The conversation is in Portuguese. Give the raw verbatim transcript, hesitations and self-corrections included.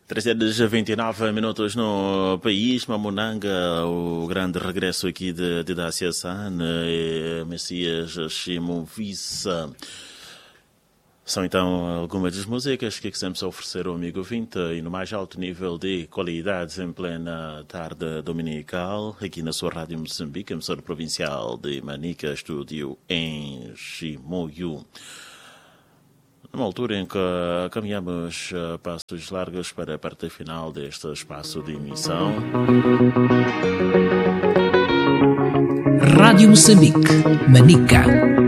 trezentos e vinte e nove minutos no país, Mamunanga, o grande regresso aqui de, de Dacia San, e Messias Chimovissa. São então algumas das músicas que quisemos oferecer ao amigo ouvinte e no mais alto nível de qualidade em plena tarde dominical, aqui na sua Rádio Moçambique, emissora provincial de Manica, estúdio em Chimoio. Numa altura em que caminhamos a passos largos para a parte final deste espaço de emissão. Rádio Moçambique, Manica.